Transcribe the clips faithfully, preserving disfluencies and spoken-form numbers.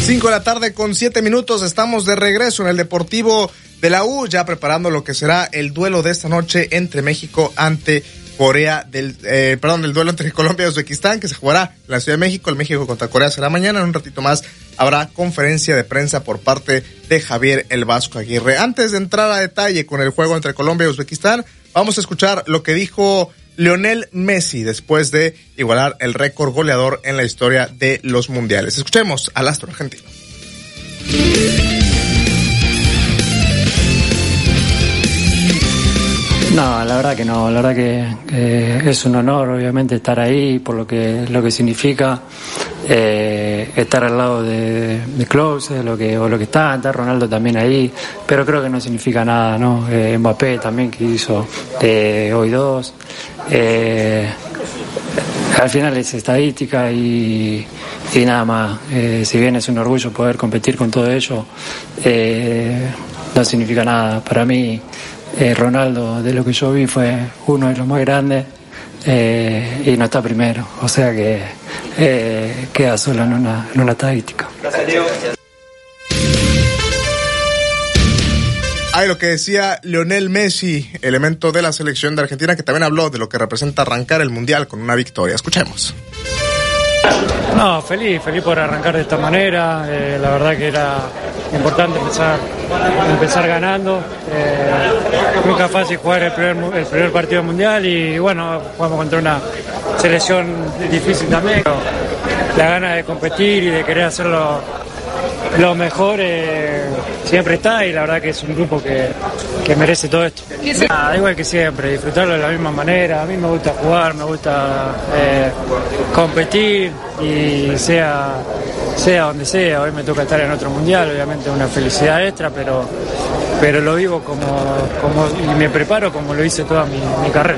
cinco de la tarde con siete minutos, estamos de regreso en el Deportivo de la U, ya preparando lo que será el duelo de esta noche entre México ante Corea del, eh, perdón, el duelo entre Colombia y Uzbekistán, que se jugará en la Ciudad de México. El México contra Corea será mañana. En un ratito más habrá conferencia de prensa por parte de Javier El Vasco Aguirre. Antes de entrar a detalle con el juego entre Colombia y Uzbekistán, vamos a escuchar lo que dijo Lionel Messi después de igualar el récord goleador en la historia de los mundiales. Escuchemos al astro argentino. No, la verdad que no, la verdad que, que es un honor obviamente estar ahí por lo que lo que significa eh, estar al lado de, de Klose, lo que o lo que está, está Ronaldo también ahí, pero creo que no significa nada, ¿no? Eh, Mbappé también que hizo eh, hoy dos, eh, al final es estadística y, y nada más. Eh, si bien es un orgullo poder competir con todo ello, eh, no significa nada para mí. Eh, Ronaldo, de lo que yo vi, fue uno de los más grandes eh, y no está primero, o sea que eh, queda solo en una, en una estadística. Hay lo que decía Lionel Messi, elemento de la selección de Argentina, que también habló de lo que representa arrancar el Mundial con una victoria. Escuchemos. No, feliz, feliz por arrancar de esta manera. Eh, la verdad que era importante empezar, empezar ganando. Eh, nunca es fácil jugar el primer, el primer partido mundial y bueno, jugamos contra una selección difícil también. Pero la gana de competir y de querer hacerlo lo mejor eh, siempre está, y la verdad que es un grupo que, que merece todo esto. Ah, igual que siempre, disfrutarlo de la misma manera. A mí me gusta jugar, me gusta eh, competir y sea, sea donde sea. Hoy me toca estar en otro mundial, obviamente una felicidad extra, pero, pero lo vivo como, como y me preparo como lo hice toda mi, mi carrera.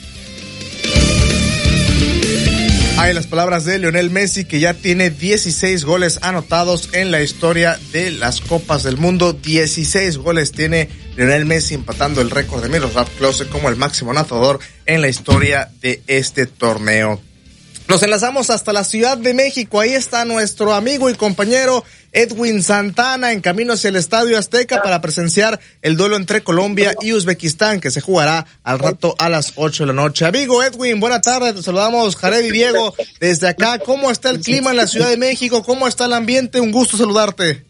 Hay las palabras de Lionel Messi, que ya tiene dieciséis goles anotados en la historia de las Copas del Mundo. dieciséis goles tiene Lionel Messi, empatando el récord de Miroslav Klose como el máximo anotador en la historia de este torneo. Nos enlazamos hasta la Ciudad de México. Ahí está nuestro amigo y compañero Edwin Santana en camino hacia el Estadio Azteca para presenciar el duelo entre Colombia y Uzbekistán, que se jugará al rato a las ocho de la noche. Amigo Edwin, buena tarde, te saludamos Jared y Diego desde acá. ¿Cómo está el clima en la Ciudad de México? ¿Cómo está el ambiente? Un gusto saludarte.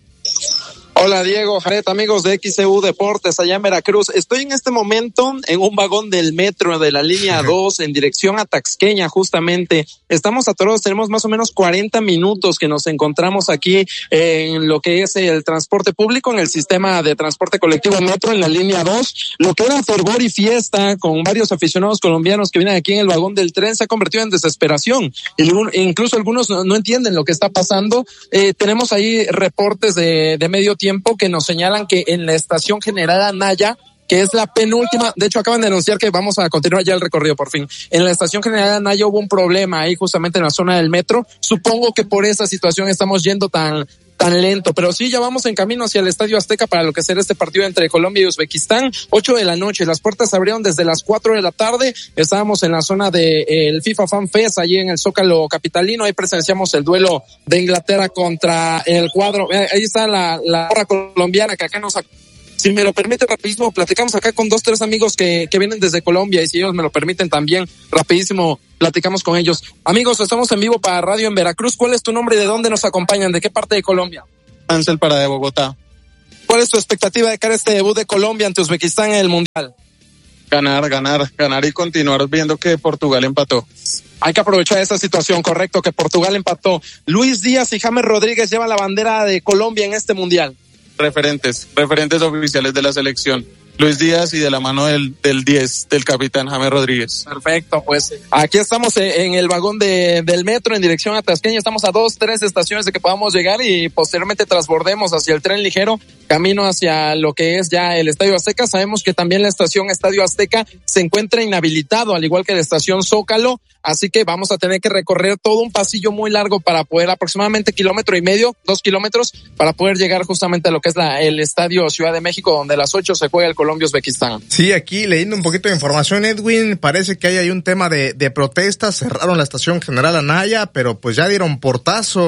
Hola Diego, Jared, amigos de X C U Deportes allá en Veracruz. Estoy en este momento en un vagón del metro de la línea dos en dirección a Taxqueña, justamente. Estamos atorados, tenemos más o menos cuarenta minutos que nos encontramos aquí en lo que es el transporte público, en el sistema de transporte colectivo metro en la línea dos. Lo que era fervor y fiesta con varios aficionados colombianos que vienen aquí en el vagón del tren se ha convertido en desesperación. Incluso algunos no entienden lo que está pasando. Eh, tenemos ahí reportes de, de medio tiempo que nos señalan que en la estación General Anaya, que es la penúltima, de hecho acaban de anunciar que vamos a continuar ya el recorrido por fin. En la estación General Anaya hubo un problema ahí justamente en la zona del metro. Supongo que por esa situación estamos yendo tan tan lento, pero sí, ya vamos en camino hacia el Estadio Azteca para lo que será este partido entre Colombia y Uzbekistán. Ocho de la noche, las puertas se abrieron desde las cuatro de la tarde. Estábamos en la zona de eh, el FIFA Fan Fest, allí en el Zócalo capitalino. Ahí presenciamos el duelo de Inglaterra contra el cuadro. Ahí está la la porra colombiana que acá nos... Si me lo permite rapidísimo, platicamos acá con dos, tres amigos que, que vienen desde Colombia, y si ellos me lo permiten también, rapidísimo platicamos con ellos. Amigos, estamos en vivo para Radio en Veracruz. ¿Cuál es tu nombre y de dónde nos acompañan? ¿De qué parte de Colombia? Ansel, para de Bogotá. ¿Cuál es tu expectativa de cara a este debut de Colombia ante Uzbekistán en el Mundial? Ganar, ganar, ganar y continuar viendo que Portugal empató. Hay que aprovechar esa situación, correcto, que Portugal empató. Luis Díaz y James Rodríguez llevan la bandera de Colombia en este Mundial. Referentes, referentes oficiales de la selección. Luis Díaz y de la mano del del diez, del capitán James Rodríguez. Perfecto, pues aquí estamos en el vagón de del metro en dirección a Tasqueña. Estamos a dos, tres estaciones de que podamos llegar y posteriormente transbordemos hacia el tren ligero, camino hacia lo que es ya el Estadio Azteca. Sabemos que también la estación Estadio Azteca se encuentra inhabilitado, al igual que la estación Zócalo, así que vamos a tener que recorrer todo un pasillo muy largo para poder, aproximadamente kilómetro y medio, dos kilómetros, para poder llegar justamente a lo que es la el Estadio Ciudad de México, donde a las ocho se juega el Colombia-Uzbekistán. Sí, aquí leyendo un poquito de información, Edwin, parece que hay ahí un tema de, de protestas. Cerraron la estación General Anaya, pero pues ya dieron portazo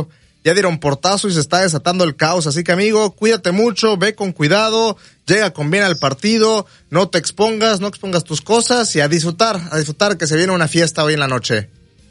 ya dieron portazo y se está desatando el caos. Así que, amigo, cuídate mucho, ve con cuidado, llega con bien al partido, no te expongas, no expongas tus cosas y a disfrutar, a disfrutar que se viene una fiesta hoy en la noche.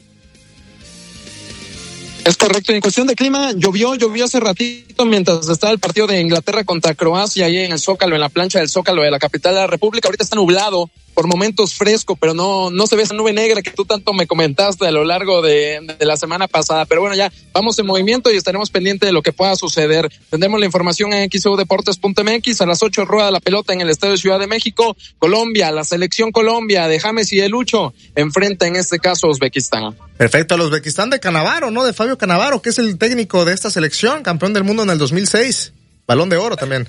Es correcto, en cuestión de clima, llovió, llovió hace ratito mientras estaba el partido de Inglaterra contra Croacia ahí en el Zócalo, en la plancha del Zócalo de la capital de la República. Ahorita está nublado, por momentos fresco, pero no, no se ve esa nube negra que tú tanto me comentaste a lo largo de, de la semana pasada. Pero bueno, ya vamos en movimiento y estaremos pendientes de lo que pueda suceder. Tendremos la información en x u deportes punto m x. A las ocho rueda la pelota en el Estadio Ciudad de México. Colombia, la selección Colombia de James y de Lucho enfrenta en este caso a Uzbekistán. Perfecto, al Uzbekistán de Cannavaro, ¿no? De Fabio Cannavaro, que es el técnico de esta selección, campeón del mundo en el dos mil seis. Balón de oro también.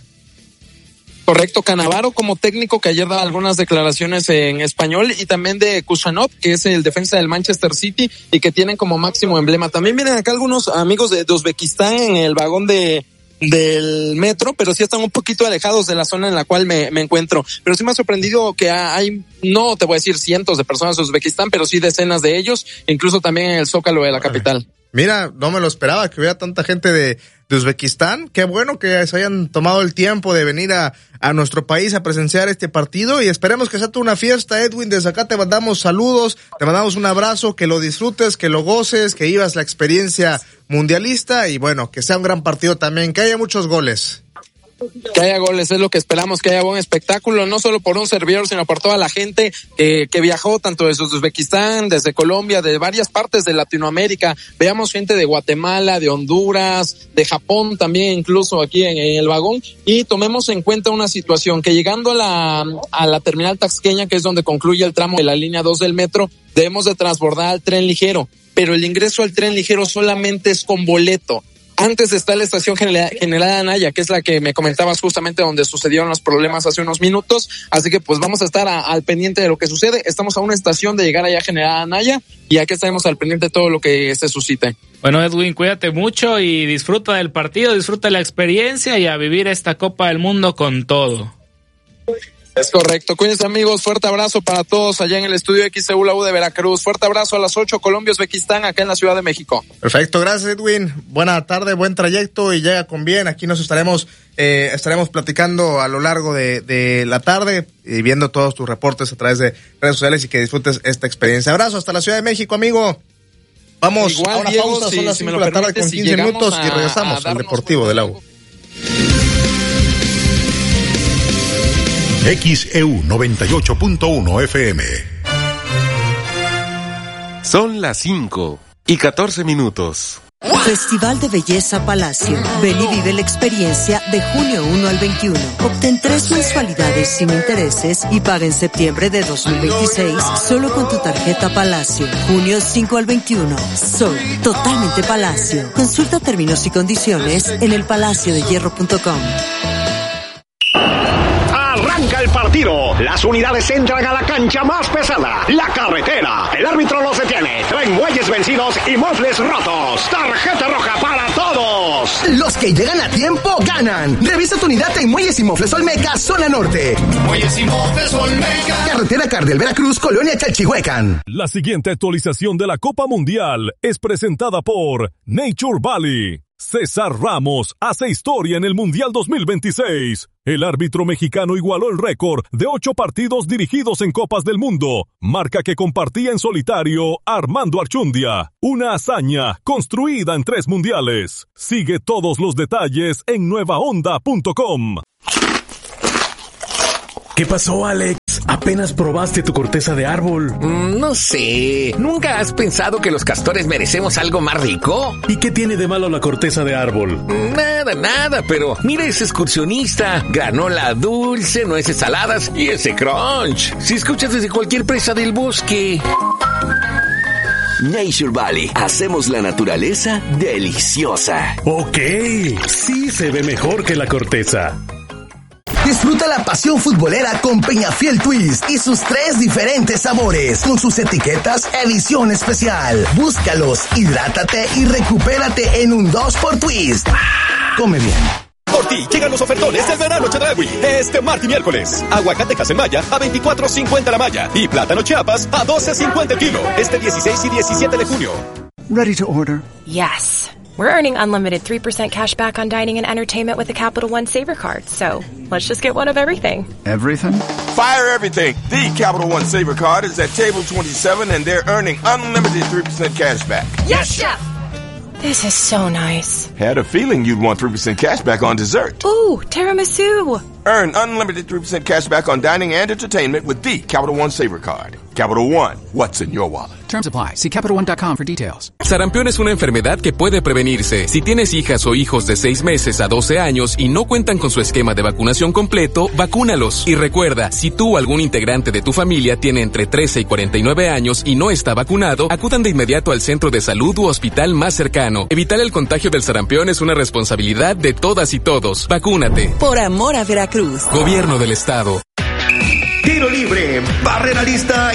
Correcto, Cannavaro como técnico que ayer daba algunas declaraciones en español, y también de Kusanov, que es el defensa del Manchester City y que tienen como máximo emblema. También vienen acá algunos amigos de, de Uzbekistán en el vagón de del metro, pero sí están un poquito alejados de la zona en la cual me, me encuentro. Pero sí me ha sorprendido que hay, no te voy a decir cientos de personas de Uzbekistán, pero sí decenas de ellos, incluso también en el Zócalo de la capital. Mira, no me lo esperaba que hubiera tanta gente de, de Uzbekistán. Qué bueno que se hayan tomado el tiempo de venir a, a nuestro país a presenciar este partido y esperemos que sea toda una fiesta, Edwin. Desde acá te mandamos saludos, te mandamos un abrazo, que lo disfrutes, que lo goces, que vivas la experiencia mundialista y bueno, que sea un gran partido también, que haya muchos goles. Que haya goles, es lo que esperamos, que haya buen espectáculo, no solo por un servidor, sino por toda la gente que, que viajó, tanto desde Uzbekistán, desde Colombia, de varias partes de Latinoamérica. Veamos gente de Guatemala, de Honduras, de Japón también, incluso aquí en, en el vagón, y tomemos en cuenta una situación, que llegando a la, a la terminal taxqueña, que es donde concluye el tramo de la línea dos del metro, debemos de transbordar al tren ligero, pero el ingreso al tren ligero solamente es con boleto. Antes está la estación General, General Anaya, que es la que me comentabas justamente donde sucedieron los problemas hace unos minutos, así que pues vamos a estar a, al pendiente de lo que sucede. Estamos a una estación de llegar allá a General Anaya y aquí estaremos al pendiente de todo lo que se suscite. Bueno, Edwin, cuídate mucho y disfruta del partido, disfruta de la experiencia y a vivir esta Copa del Mundo con todo. Es correcto. Cuídense, amigos. Fuerte abrazo para todos allá en el estudio X C U, la U de Veracruz. Fuerte abrazo a las ocho, Colombia, Uzbekistán, acá en la Ciudad de México. Perfecto. Gracias, Edwin. Buena tarde, buen trayecto y llega con bien. Aquí nos estaremos eh, estaremos platicando a lo largo de, de la tarde y viendo todos tus reportes a través de redes sociales y que disfrutes esta experiencia. Abrazo hasta la Ciudad de México, amigo. Vamos Igual, a una Diego, pausa. si, Son las si cinco de la tarde con si quince minutos a, y regresamos al Deportivo de la U. X E U noventa y ocho punto uno F M. Son las cinco y catorce minutos. Festival de Belleza Palacio. Ven y vive la experiencia de junio uno al veintiuno. Obtén tres mensualidades sin intereses y paga en septiembre de dos mil veintiséis solo con tu tarjeta Palacio. Junio cinco al veintiuno. Soy totalmente Palacio. Consulta términos y condiciones en el palacio de hierro punto com. Arranca el partido. Las unidades entran a la cancha más pesada, la carretera. El árbitro los detiene. Traen muelles vencidos y mofles rotos. Tarjeta roja para todos. Los que llegan a tiempo ganan. Revisa tu unidad en Muelles y Mofles Olmeca, zona norte. Muelles y mofles Olmeca. Carretera Cardel, Veracruz, Colonia Chalchihuecan. La siguiente actualización de la Copa Mundial es presentada por Nature Valley. César Ramos hace historia en el Mundial dos mil veintiséis. El árbitro mexicano igualó el récord de ocho partidos dirigidos en Copas del Mundo, marca que compartía en solitario Armando Archundia. Una hazaña construida en tres mundiales. Sigue todos los detalles en nueva onda punto com. ¿Qué pasó, Alex? ¿Apenas probaste tu corteza de árbol? Mm, no sé. ¿Nunca has pensado que los castores merecemos algo más rico? ¿Y qué tiene de malo la corteza de árbol? Nada, nada, pero mira ese excursionista. Granola dulce, nueces saladas y ese crunch. Si escuchas desde cualquier presa del bosque. Nature Valley. Hacemos la naturaleza deliciosa. Ok, sí se ve mejor que la corteza. Disfruta la pasión futbolera con Peñafiel Twist y sus tres diferentes sabores, con sus etiquetas edición especial. Búscalos, hidrátate y recupérate en un dos por Twist. Come bien. Por ti llegan los ofertones del verano Chedraui este martes y miércoles. Aguacatejas en malla a veinticuatro cincuenta la malla y plátano Chiapas a doce cincuenta el kilo. Este dieciséis y diecisiete de junio. Ready to order? Yes. We're earning unlimited three percent cash back on dining and entertainment with the Capital One Saver Card. So let's just get one of everything. Everything? Fire everything. The Capital One Saver Card is at table twenty-seven and they're earning unlimited three percent cash back. Yes, Chef! This is so nice. Had a feeling you'd want three percent cash back on dessert. Ooh, tiramisu. Earn unlimited three percent cash back on dining and entertainment with the Capital One Saver Card. Capital One, what's in your wallet? Terms apply. See Capital One dot com for details. Sarampión es una enfermedad que puede prevenirse. Si tienes hijas o hijos de seis meses a doce años y no cuentan con su esquema de vacunación completo, vacúnalos. Y recuerda, si tú o algún integrante de tu familia tiene entre trece y cuarenta y nueve años y no está vacunado, acudan de inmediato al centro de salud u hospital más cercano. Evitar el contagio del sarampión es una responsabilidad de todas y todos. Vacúnate. Por amor a Veracruz. Gobierno del Estado. Tiro libre, barrera lista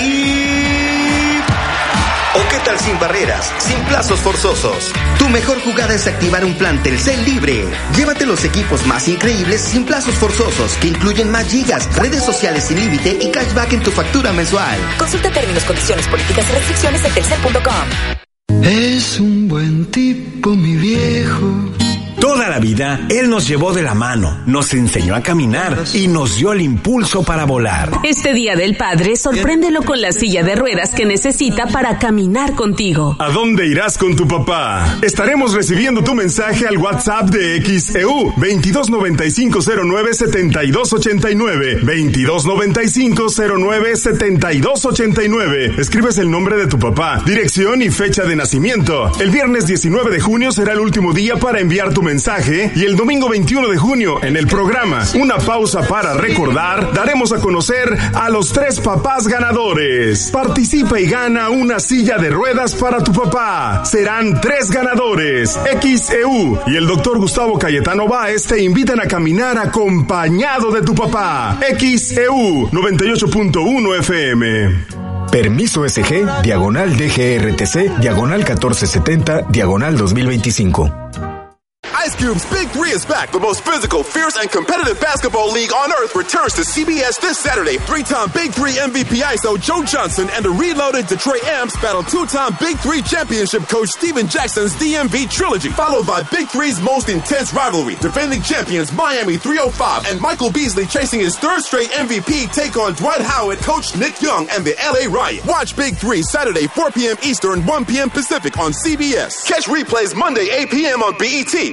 y... ¿O qué tal sin barreras, sin plazos forzosos? Tu mejor jugada es activar un plan Telcel libre. Llévate los equipos más increíbles sin plazos forzosos, que incluyen más gigas, redes sociales sin límite y cashback en tu factura mensual. Consulta términos, condiciones, políticas y restricciones en telcel punto com. Es un buen tipo, mi viejo. Toda la vida, él nos llevó de la mano, nos enseñó a caminar y nos dio el impulso para volar. Este Día del Padre, sorpréndelo con la silla de ruedas que necesita para caminar contigo. ¿A dónde irás con tu papá? Estaremos recibiendo tu mensaje al WhatsApp de X E U veintidós noventa y cinco cero nueve setenta y dos ochenta y nueve, veintidós noventa y cinco cero nueve setenta y dos ochenta y nueve. Escribes el nombre de tu papá, dirección y fecha de nacimiento. El viernes diecinueve de junio será el último día para enviar tu mensaje. mensaje y el domingo veintiuno de junio en el programa Una Pausa para Recordar daremos a conocer a los tres papás ganadores. Participa y gana una silla de ruedas para tu papá. Serán tres ganadores. X E U y el doctor Gustavo Cayetano Báez te invitan a caminar acompañado de tu papá. X E U noventa y ocho punto uno F M. Permiso S G, diagonal D G R T C, diagonal catorce setenta, diagonal dos mil veinticinco. Ice Cube's Big Three is back. The most physical, fierce, and competitive basketball league on earth returns to C B S this Saturday. Three-time Big Three M V P I S O Joe Johnson and the reloaded Detroit Amps battle two-time Big Three championship coach Steven Jackson's D M V trilogy, followed by Big Three's most intense rivalry. Defending champions Miami three oh five and Michael Beasley chasing his third straight M V P take on Dwight Howard, coach Nick Young, and the L A Riot. Watch Big Three Saturday four p.m. Eastern, one p.m. Pacific on C B S. Catch replays Monday eight p.m. on B E T.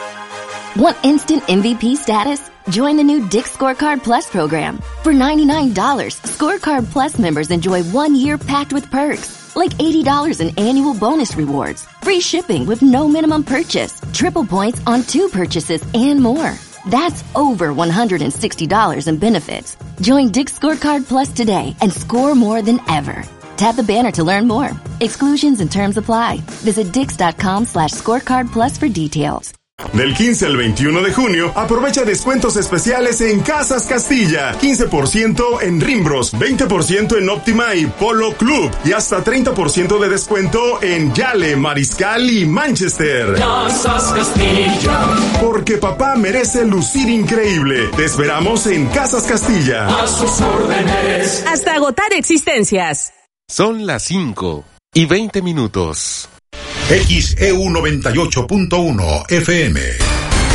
Want instant M V P status? Join the new Dick's Scorecard Plus program. For ninety-nine dollars, Scorecard Plus members enjoy one year packed with perks, like eighty dollars in annual bonus rewards, free shipping with no minimum purchase, triple points on two purchases, and more. That's over one hundred sixty dollars in benefits. Join Dick's Scorecard Plus today and score more than ever. Tap the banner to learn more. Exclusions and terms apply. Visit dix.com slash scorecard plus for details. Del quince al veintiuno de junio, aprovecha descuentos especiales en Casas Castilla. quince por ciento en Rimbros, veinte por ciento en Óptima y Polo Club y hasta treinta por ciento de descuento en Yale, Mariscal y Manchester. Casas Castilla. Porque papá merece lucir increíble. Te esperamos en Casas Castilla. A sus órdenes. Hasta agotar existencias. Son las cinco y veinte minutos. X E U noventa y ocho punto uno F M.